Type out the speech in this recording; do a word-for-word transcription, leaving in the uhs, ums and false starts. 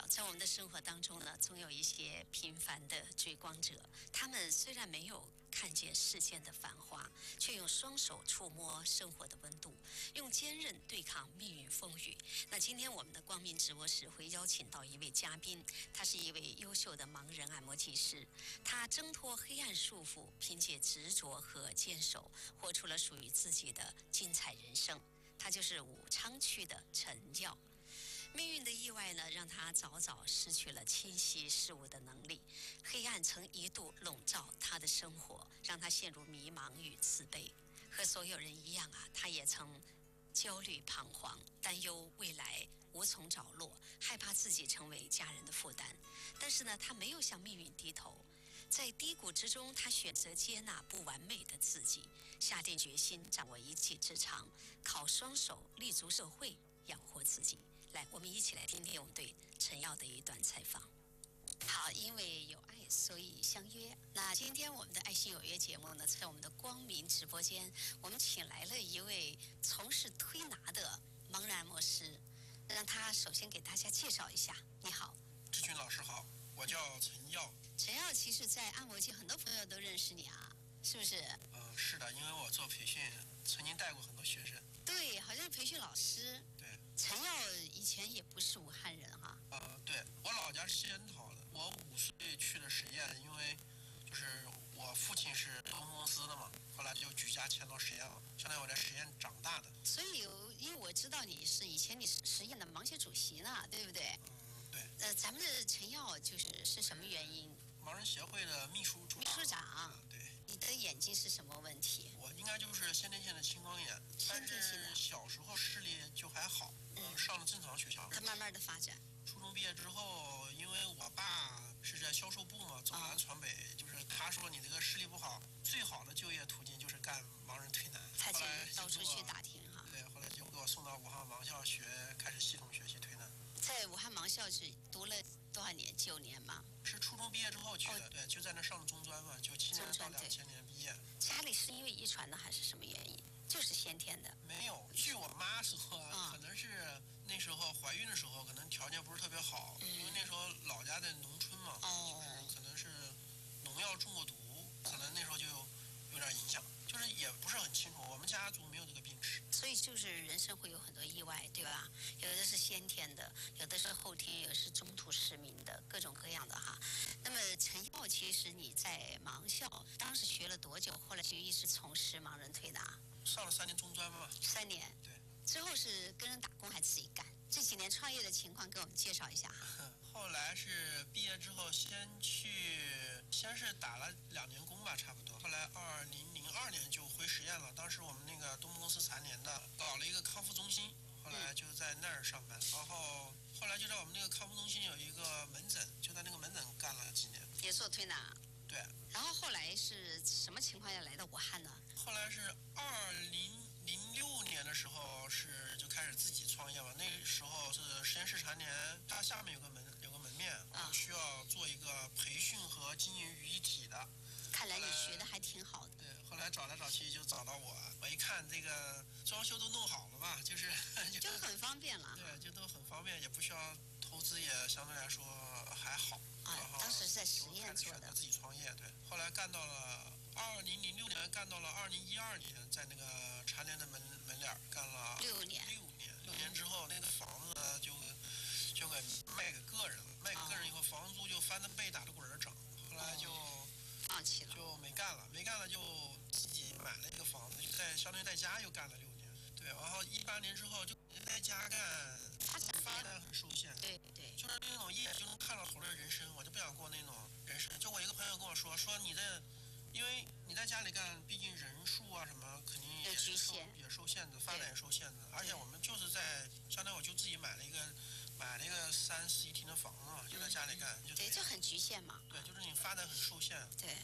在我们的生活当中呢，总有一些平凡的追光者，他们虽然没有看见世间的繁华，却用双手触摸生活的温度，用坚韧对抗命运风雨。那今天我们的光明直播室会邀请到一位嘉宾，他是一位优秀的盲人按摩技师，他挣脱黑暗束缚，凭借执着和坚守，活出了属于自己的精彩人生。他就是武昌区的陈耀。命运的意外呢，让他早早失去了清晰事物的能力。黑暗曾一度笼罩他的生活，让他陷入迷茫与自卑。和所有人一样啊，他也曾焦虑彷徨，担忧未来无从着落，害怕自己成为家人的负担。但是呢，他没有向命运低头。在低谷之中，他选择接纳不完美的自己，下定决心掌握一技之长，靠双手立足社会，养活自己。来，我们一起来听听我们对陈耀的一段采访。好，因为有爱，所以相约。那今天我们的爱心有约节目呢，在我们的光明直播间，我们请来了一位从事推拿的盲人按摩师，让他首先给大家介绍一下。你好， 志军老师好，我叫陈耀。 陈耀，其实在按摩界很多朋友都认识你啊，是不是？ 嗯，是的，因为我做培训，曾经带过很多学生。 对，好像是培训老师。 对。 陈耀以前也不是武汉人哈、 啊。呃，对，我老家是仙桃的。我五岁去的实验，因为就是我父亲是东风公司的嘛，后来就举家迁到实验了，相当于我在实验长大的。 所以，因为我知道你是以前你是实验的盲协主席呢，对不对？ 嗯，对。 呃，咱们的陈耀就是是什么原因？ 盲人协会的秘书处秘书长。 嗯，对。 你的眼睛是什么问题？ 我应该就是先天性的青光眼， 先天性的。 但是小时候视力就还好，嗯，上了正常学校。 它慢慢的发展。 初中毕业之后，因为我爸是在销售部嘛，走南传北，哦、就是他说你这个视力不好，最好的就业途径就是干盲人推拿。 他就到处去打听哈。 对，后来就给我送到武汉盲校学，开始系统学习推拿。 在武汉盲校是读了多少年？九年吗？ 是初中毕业之后去的，哦、对，就在那上的中专嘛，九七年到两千年毕业。 家里是因为遗传的还是什么原因？就是先天的。 没有，据我妈说，嗯、可能是那时候怀孕的时候，可能条件不是特别好，嗯、因为那时候老家在农村嘛，哦、就是可能是农药中过毒，可能那时候就有点影响，就是也不是很清楚，我们家族没有这个病史。 所以就是人生会有很多意外，对吧？有的是先天的，有的是后天，有的是中途失明的，各种各样的哈。那么陈耀，其实你在盲校当时学了多久？后来就一直从事盲人推拿。 上了三年中专嘛。 三年。 对。 之后是跟人打工还自己干？这几年创业的情况给我们介绍一下。 后来是毕业之后先去，先是打了两年工吧，差不多。后来二零零二年就回实验了，当时我们那个东风公司残联的搞了一个康复中心，后来就在那儿上班。然后后来就在我们那个康复中心有一个门诊，就在那个门诊干了几年。 也做推拿。 对。 然后后来是什么情况下来到武汉呢？ 后来是二零零六年的时候是就开始自己创业嘛，那时候是实验室残联，它下面有个门有个门面，我需要做一个培训和经营于一体的。 看来你学的还挺好的。 对，后来找来找去就找到我，我一看这个装修都弄好了嘛，就是就, 就很方便了。 对，就都很方便，也不需要投资，也相对来说还好。 啊，当时是在实验做的。 自己创业，对。后来干到了二零零六年，干到了二零一二年，在那个残联的门门脸干了六年。 六年，六年之后，那个房子就就给卖给个人了，卖给个人以后，房租就翻着倍打着滚儿涨，后来就。 放弃了， 就没干了，没干了就自己买了一个房子，就在相当于在家又干了六年，对，然后一八年之后就在家干，发展很受限， 对对， 就是那种一眼就能看到头的人生，我就不想过那种人生。就我一个朋友跟我说，说你这，因为你在家里干，毕竟人数啊什么肯定也局限， 也受限制，发展也受限制，而且我们就是在，相当于我就自己买了一个。买了一个三室一厅的房子嘛，就在家里干， 嗯、就对，就很局限嘛。 对，就是你发展很受限。 对。